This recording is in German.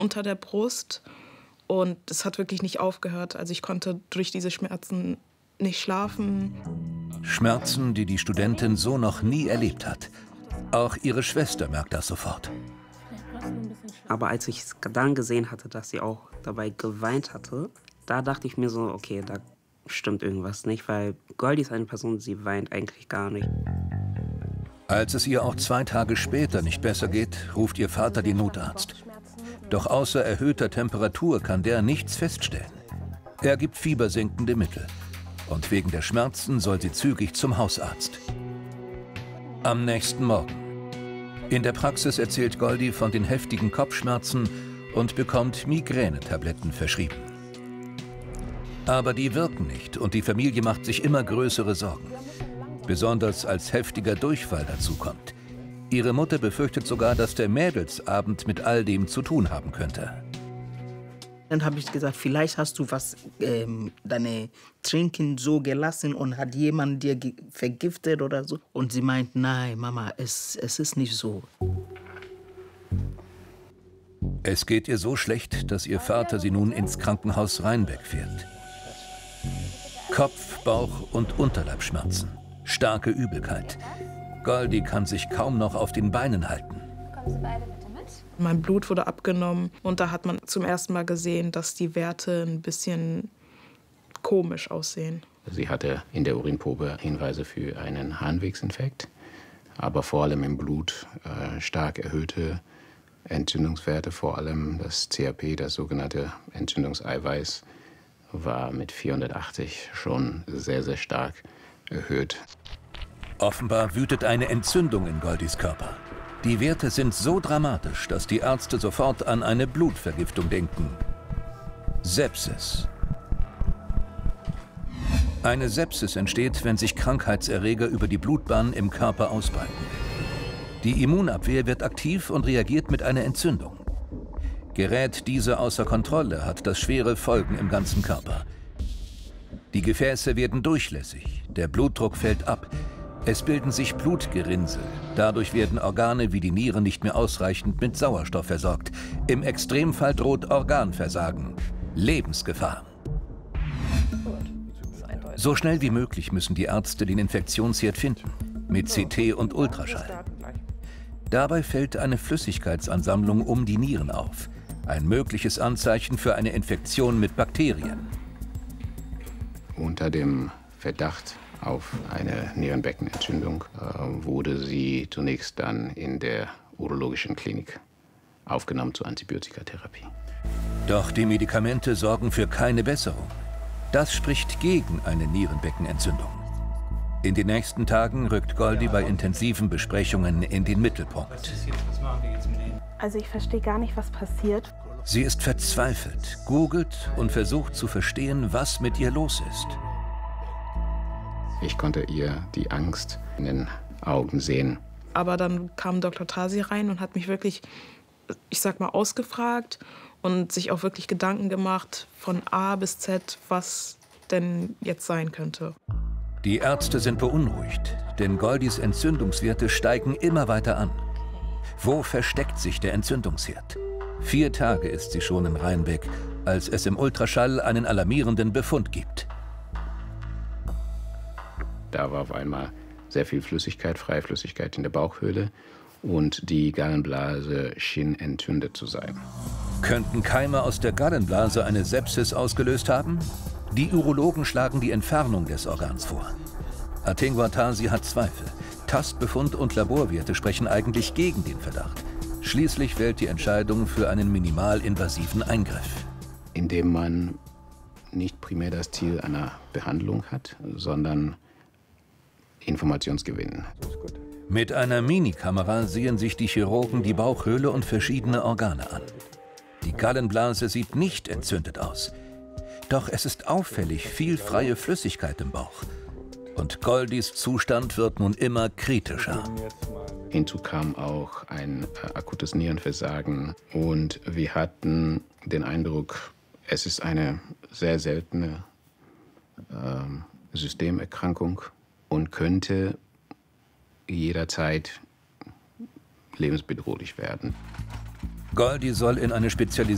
unter der Brust und es hat wirklich nicht aufgehört. Also ich konnte durch diese Schmerzen nicht schlafen. Schmerzen, die die Studentin so noch nie erlebt hat. Auch ihre Schwester merkt das sofort. Aber als ich dann gesehen hatte, dass sie auch dabei geweint hatte, da dachte ich mir so, okay, da stimmt irgendwas nicht, weil Goldie ist eine Person, sie weint eigentlich gar nicht. Als es ihr auch 2 Tage später nicht besser geht, ruft ihr Vater den Notarzt. Doch außer erhöhter Temperatur kann der nichts feststellen. Er gibt fiebersenkende Mittel. Und wegen der Schmerzen soll sie zügig zum Hausarzt. Am nächsten Morgen. In der Praxis erzählt Goldie von den heftigen Kopfschmerzen und bekommt Migränetabletten verschrieben. Aber die wirken nicht und die Familie macht sich immer größere Sorgen. Besonders als heftiger Durchfall dazukommt. Ihre Mutter befürchtet sogar, dass der Mädelsabend mit all dem zu tun haben könnte. Dann habe ich gesagt, vielleicht hast du was, deine Trinken so gelassen und hat jemand dir vergiftet oder so. Und sie meint, nein, Mama, es ist nicht so. Es geht ihr so schlecht, dass ihr Vater sie nun ins Krankenhaus Rheinbeck fährt. Kopf-, Bauch- und Unterleibsschmerzen, starke Übelkeit. Goldie kann sich kaum noch auf den Beinen halten. Mein Blut wurde abgenommen und da hat man zum ersten Mal gesehen, dass die Werte ein bisschen komisch aussehen. Sie hatte in der Urinprobe Hinweise für einen Harnwegsinfekt, aber vor allem im Blut stark erhöhte Entzündungswerte, vor allem das CRP, das sogenannte Entzündungseiweiß, war mit 480 schon sehr, sehr stark erhöht. Offenbar wütet eine Entzündung in Goldies Körper. Die Werte sind so dramatisch, dass die Ärzte sofort an eine Blutvergiftung denken. Sepsis. Eine Sepsis entsteht, wenn sich Krankheitserreger über die Blutbahn im Körper ausbreiten. Die Immunabwehr wird aktiv und reagiert mit einer Entzündung. Gerät diese außer Kontrolle, hat das schwere Folgen im ganzen Körper. Die Gefäße werden durchlässig, der Blutdruck fällt ab. Es bilden sich Blutgerinnsel. Dadurch werden Organe wie die Nieren nicht mehr ausreichend mit Sauerstoff versorgt. Im Extremfall droht Organversagen. Lebensgefahr. So schnell wie möglich müssen die Ärzte den Infektionsherd finden. Mit CT und Ultraschall. Dabei fällt eine Flüssigkeitsansammlung um die Nieren auf. Ein mögliches Anzeichen für eine Infektion mit Bakterien. Unter dem Verdacht auf eine Nierenbeckenentzündung wurde sie zunächst dann in der urologischen Klinik aufgenommen zur Antibiotikatherapie. Doch die Medikamente sorgen für keine Besserung. Das spricht gegen eine Nierenbeckenentzündung. In den nächsten Tagen rückt Goldie bei intensiven Besprechungen in den Mittelpunkt. Also ich verstehe gar nicht, was passiert. Sie ist verzweifelt, googelt und versucht zu verstehen, was mit ihr los ist. Ich konnte ihr die Angst in den Augen sehen. Aber dann kam Dr. Tasi rein und hat mich wirklich, ich sag mal, ausgefragt und sich auch wirklich Gedanken gemacht von A bis Z, was denn jetzt sein könnte. Die Ärzte sind beunruhigt, denn Goldies Entzündungswerte steigen immer weiter an. Wo versteckt sich der Entzündungsherd? 4 Tage ist sie schon in Rheinbeck, als es im Ultraschall einen alarmierenden Befund gibt. Da war auf einmal sehr viel Flüssigkeit, freie Flüssigkeit in der Bauchhöhle und die Gallenblase schien entzündet zu sein. Könnten Keime aus der Gallenblase eine Sepsis ausgelöst haben? Die Urologen schlagen die Entfernung des Organs vor. Atengwa Tasi hat Zweifel. Tastbefund und Laborwerte sprechen eigentlich gegen den Verdacht. Schließlich fällt die Entscheidung für einen minimalinvasiven Eingriff. Indem man nicht primär das Ziel einer Behandlung hat, sondern Informationsgewinn. Mit einer Minikamera sehen sich die Chirurgen die Bauchhöhle und verschiedene Organe an. Die Gallenblase sieht nicht entzündet aus. Doch es ist auffällig viel freie Flüssigkeit im Bauch. Und Goldies Zustand wird nun immer kritischer. Hinzu kam auch ein akutes Nierenversagen und wir hatten den Eindruck, es ist eine sehr seltene Systemerkrankung und könnte jederzeit lebensbedrohlich werden. Goldie soll in eine spezialisierte